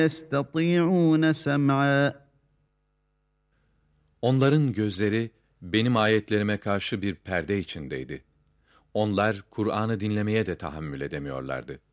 يَسْتَطِيعُونَ سَمْعًا. Onların gözleri benim ayetlerime karşı bir perde içindeydi. Onlar Kur'an'ı dinlemeye de tahammül edemiyorlardı.